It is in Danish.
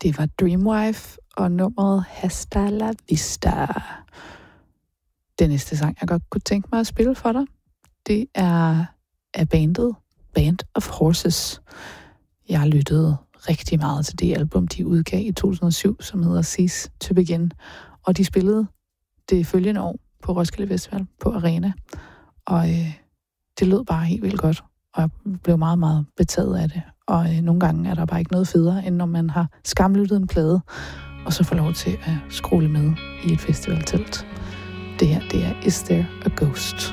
Det var Dreamwife og nummeret Hasta la Vista. Den næste sang, jeg godt kunne tænke mig at spille for dig, det er af bandet Band of Horses. Jeg lyttede rigtig meget til det album, de udgav i 2007, som hedder Cease to Begin. Og de spillede det følgende år på Roskilde Festival på Arena. Og det lød bare helt vildt godt. Og jeg blev meget, meget betaget af det. Og nogle gange er der bare ikke noget federe, end når man har skamlyttet en plade, og så får lov til at scrolle med i et festivaltelt. Det her, det er Is There a Ghost?